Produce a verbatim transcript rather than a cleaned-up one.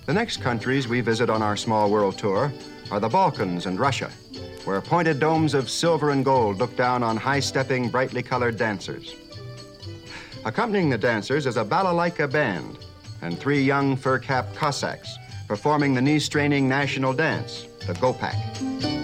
The next countries we visit on our small world tour are the Balkans and Russia, where pointed domes of silver and gold look down on high-stepping, brightly colored dancers. Accompanying the dancers is a balalaika band and three young fur-capped Cossacks performing the knee-straining national dance, the Gopak.